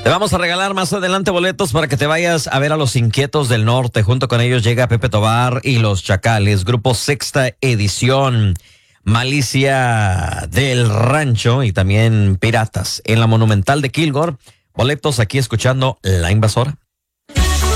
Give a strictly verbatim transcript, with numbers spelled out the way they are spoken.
Te vamos a regalar más adelante boletos para que te vayas a ver a los Inquietos del Norte. Junto con ellos llega Pepe Tobar y los Chacales, grupo Sexta Edición, Malicia del Rancho y también Piratas en la Monumental de Kilgore. Boletos aquí escuchando La Invasora.